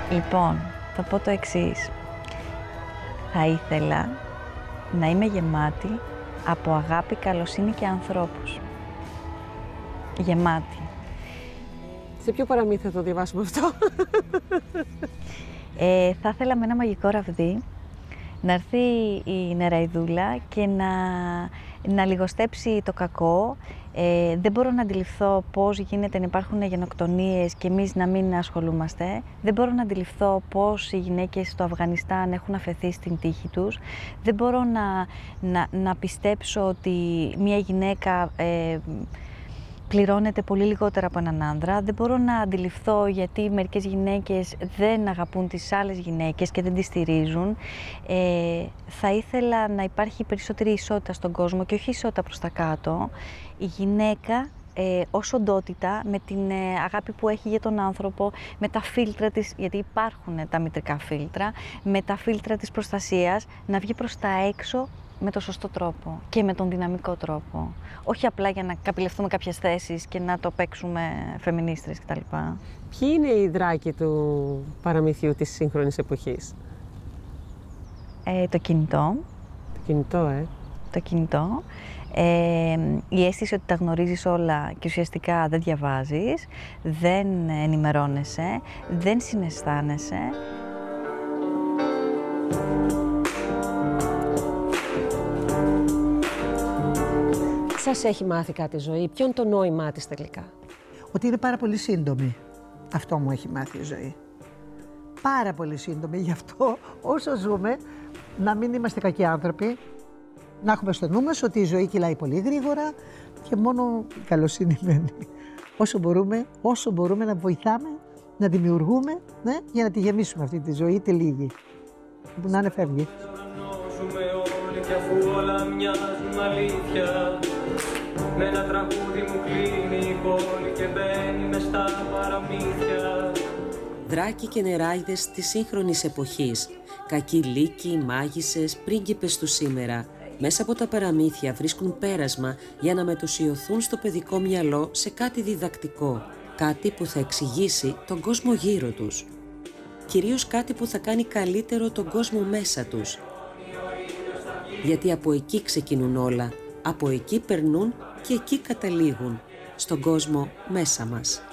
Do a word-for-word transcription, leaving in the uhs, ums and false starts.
Λοιπόν, θα πω το εξής. Θα ήθελα να είμαι γεμάτη από αγάπη, καλοσύνη και ανθρώπους. Γεμάτη. Σε ποιο παραμύθι θα το διαβάσουμε αυτό? Ε, θα ήθελα με ένα μαγικό ραβδί να έρθει η νεραϊδούλα και να, να λιγοστέψει το κακό. Ε, δεν μπορώ να αντιληφθώ πώς γίνεται να υπάρχουν γενοκτονίες και εμείς να μην ασχολούμαστε. Δεν μπορώ να αντιληφθώ πώς οι γυναίκες στο Αφγανιστάν έχουν αφαιθεί στην τύχη τους. Δεν μπορώ να, να, να πιστέψω ότι μια γυναίκα ε, πληρώνεται πολύ λιγότερα από έναν άνδρα. Δεν μπορώ να αντιληφθώ γιατί μερικές γυναίκες δεν αγαπούν τις άλλες γυναίκες και δεν τις στηρίζουν. Ε, θα ήθελα να υπάρχει περισσότερη ισότητα στον κόσμο και όχι ισότητα προς τα κάτω. Η γυναίκα ε, ως οντότητα, με την ε, αγάπη που έχει για τον άνθρωπο, με τα φίλτρα της, γιατί υπάρχουν τα μητρικά φίλτρα, με τα φίλτρα της προστασίας, να βγει προς τα έξω με το σωστό τρόπο και με τον δυναμικό τρόπο. Όχι απλά για να καπηλευτούμε κάποιες θέσεις και να το παίξουμε φεμινίστρες κτλ. Ποιοι είναι οι δράκοι του παραμυθιού της σύγχρονης εποχής? Ε, το κινητό. Το κινητό, ε. Το κινητό. Ε, η αίσθηση ότι τα γνωρίζεις όλα και ουσιαστικά δεν διαβάζεις, δεν ενημερώνεσαι, δεν συναισθάνεσαι. Σας έχει μάθει κάτι η ζωή? Ποιο είναι το νόημά της τελικά? Ότι είναι πάρα πολύ σύντομη. Αυτό μου έχει μάθει η ζωή. Πάρα πολύ σύντομη. Γι' αυτό όσο ζούμε να μην είμαστε κακοί άνθρωποι, να έχουμε στο νου μας ότι η ζωή κυλάει πολύ γρήγορα και μόνο η καλοσύνη μένει. Όσο μπορούμε, όσο μπορούμε να βοηθάμε, να δημιουργούμε, ναι, για να τη γεμίσουμε αυτή τη ζωή, τη λίγη. Που να είναι φεύγει. Κι αφού όλα μοιάζουν αλήθεια, με ένα τραγούδι μου κλείνει η πόλη και μπαίνει μες στα παραμύθια. Δράκοι και νεράιδες της σύγχρονης εποχής, κακοί λύκοι, μάγισσες, πρίγκιπες του σήμερα, μέσα από τα παραμύθια βρίσκουν πέρασμα για να μετουσιωθούν στο παιδικό μυαλό σε κάτι διδακτικό, κάτι που θα εξηγήσει τον κόσμο γύρω τους. Κυρίως κάτι που θα κάνει καλύτερο τον κόσμο μέσα τους. Γιατί από εκεί ξεκινούν όλα, από εκεί περνούν και εκεί καταλήγουν, στον κόσμο μέσα μας.